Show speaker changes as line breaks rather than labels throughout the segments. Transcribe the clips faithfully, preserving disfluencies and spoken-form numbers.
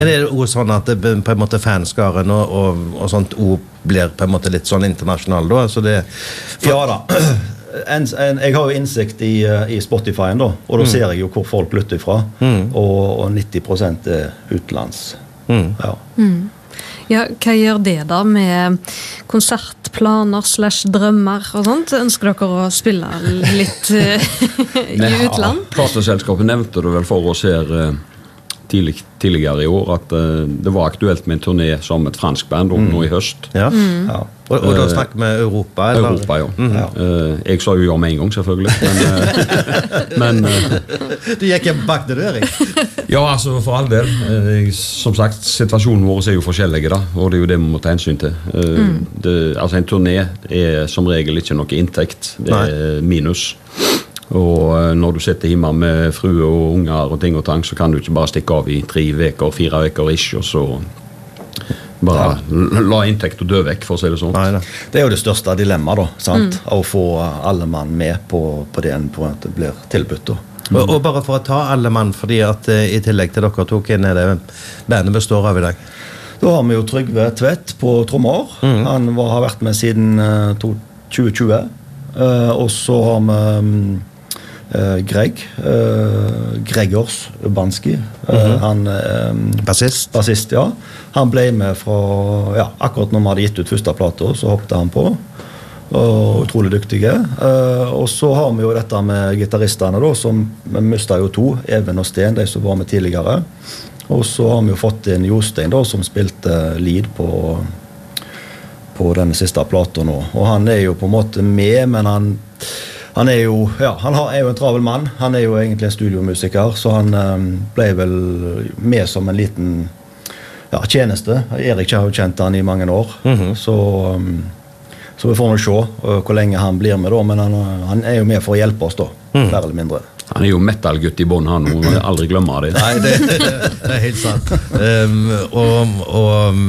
Men er det også sånn at det, på en måte fanskaren og, og, og sånt ord blir på en måte litt sånn internasjonal da? Så det,
for... Ja da. En, en, jeg har jo innsikt i, i Spotify da, og da mm. ser jeg jo hvor folk lytter ifra, mm. og, og nitti prosent er utenlands. Mm. Ja.
Mm. Ja, hva gjør det da med konsertplaner slash drømmer og sånt? Ønsker dere å spille litt i utland?
Ja, plateselskapet nevnte det vel for oss her tidlig, tidligere i år at uh, det var aktuelt med en turné som et fransk band mm. nå i høst.
Ja. Mm. Ja. Og, og da snakker vi Europa? Eller?
Europa, ja.
Mm.
ja. Uh, jeg sa jo ja med en gang, selvfølgelig. Men, uh, men uh,
du gikk hjem bak det dør, jeg?
Ja, altså, for all del. Uh, som sagt, situasjonen vår er jo forskjellige, da, og det er jo det vi må ta hensyn til. Uh, mm. det, altså, en turné er som regel ikke noe inntekt. Det er Nei. minus. Og når du sitter hjemme med frue og unger og ting og tang, så kan du ikke bare stikke av i tre veker, fire veker ish, og så bare ja. la inntekt og dø vekk, for å si det sånn.
Nei, det er jo det største dilemmaet da, sant? Mm. Å få alle mann med på, på det på at det blir tilbudt da.
Mm. Og, og bare for å ta alle mann, fordi at uh, i tillegg til dere tok inn, er det bandet består av i dag?
Da har vi jo Trygve Tvedt på trommer. Mm. Han var, har vært med siden uh, tjue tjue. Uh, og så har vi um, Uh, Greg uh, Gregors Ubanski uh, mm-hmm. han uh,
bassist.
bassist ja. Han ble med fra ja, akkurat når vi hadde gitt ut første plater, så hoppet han på og utrolig dyktige uh, og så har vi jo dette med gitaristene da, som vi mistet jo to, Even og Sten, de som var med tidligere, og så har vi jo fått en Jostein da, som spilte lead på på denne siste platen nå, og han er jo på en måte med, men han Han er jo, ja, han er jo en travel mann. Han er jo egentlig en studiomusiker, så han um, ble vel med som en liten ja, tjeneste. Erik har jo kjent han i mange år, mm-hmm. så, um, så vi får nå se uh, hvor lenge han blir med da, men han, han er jo med for å hjelpe oss da, mm. mer eller mindre.
Han er jo metal-gutt i bånd, han, og aldri glemmer det.
Nei, det, det er helt sant. Um, og... og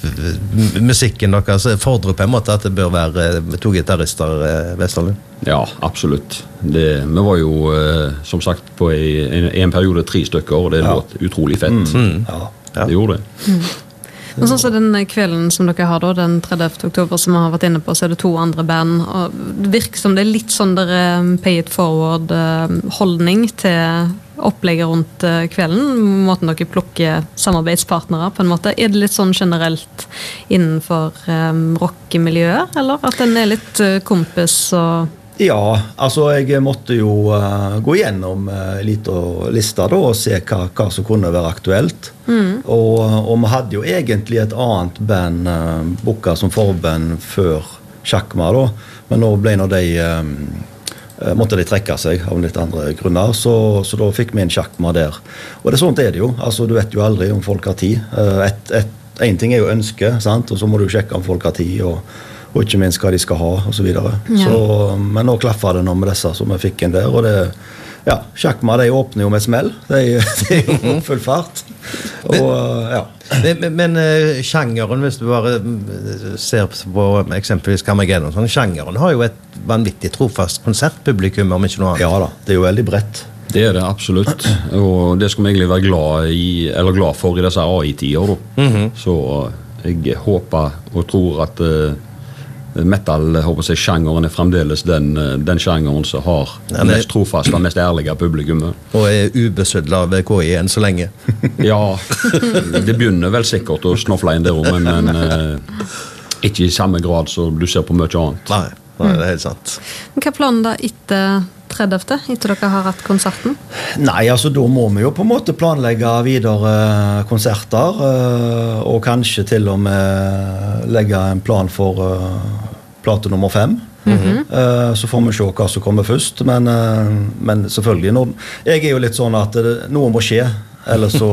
musikken deres fordrer på en måte at det bør være to gitarister Vesterlund?
Ja, absolutt. Det, vi var jo, som sagt, på i en, en periode tre stykker, og det ja. låt utrolig fett. Mm. Ja. Det gjorde det. Mm.
Men sånn som den kvelden som dere har da, den tredivte oktober som vi har vært inne på, så er det to andre band, og det virker som det er litt sånn der pay it forward holdning til opplegget rundt kvelden, måten dere plukker samarbeidspartnere på en måte. Er det litt sånn generelt innenfor um, rockemiljøer, eller at den er litt uh, kompis og...
Ja, altså jeg måtte jo uh, gå gjennom uh, litt og lista da, og se hva, hva som kunne være aktuelt. Mm. Og, og vi hadde jo egentlig et annet band uh, booket som forband før Sjakma da, men nå ble når de... Um, måtte de trekke seg av litt andre grunner, så, så da fikk vi en Sjakma der. Og det er sånt er det jo, altså du vet jo aldri om folk har tid. Et, et, en ting er jo ønske, sant? Og så må du sjekke om folk har tid, og, og ikke minst hva de skal ha, og så videre. Ja. Så, men nå klaffer det nå med disse som vi fikk inn der, og det, ja, Sjakma, de åpner jo med smell, de, de er jo full fart. Og, ja.
Men, men uh, sjangeren, hvis du bare ser på eksempelvis Carmageddon, sånn, sjangeren har jo et vanvittig trofast konsertpublikum, om ikke noe annet.
Ja da, det er jo veldig bredt.
Det er det absolutt, og det skal vi egentlig være glad, i, eller glad for i disse A I-tider. Mm-hmm. Så jeg håper og tror at uh, metal, håper jeg, sjangeren er fremdeles den, den sjangeren som har den mest trofaste, mest ærlige publikummet.
Og er ubesødlet av K I enn så lenge.
Ja, det begynner vel sikkert å snåfle inn der, men, men uh, ikke i samme grad så du ser på mye annet.
Nei, nei, det er helt sant.
Hva er planen da etter tredivte, etter dere har hatt konserten?
Nei, altså da må vi jo på en måte planlegge videre konserter, uh, og kanskje til og med legge en plan for uh, plate nummer fem. Mm-hmm. uh, så får vi se hva som kommer først, men, uh, men selvfølgelig, når, jeg er jo litt sånn at det, noe må skje, eller så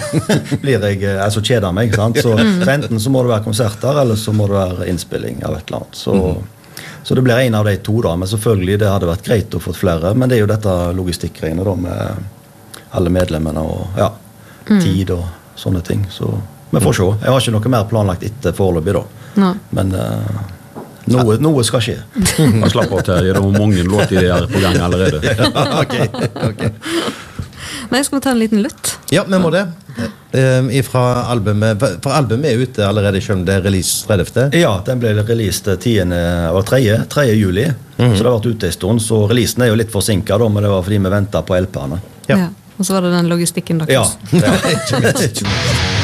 blir jeg, altså kjeder meg, sant? Så, så enten så må det være konserter, eller så må det være innspilling av et eller annet, så mm. Så det blir en av de to da, men selvfølgelig det hadde vært greit å få flere, men det er jo dette logistikkgreiene da, med alle medlemmene og ja, mm. tid og sånne ting, så vi får se. Jeg har ikke noe mer planlagt etter foreløpig da, no. men uh, noe, noe skal skje.
Jeg slapp av til, det er mange låtideer på gang allerede.
Ja, ok, ok.
Nei, skal vi ta en liten lutt?
Ja, vi må det. um, ifra albumet, for albumet er ute allerede selv om det er release tredivte
Ja, den ble released tiende og tredje juli, mm-hmm. så det har vært ute en stund, så releasen er jo litt forsinket da, men det var fordi vi ventet på L P-ene.
Ja. Ja. Og så var det den logistikken deres.
Ja, det er ikke minst.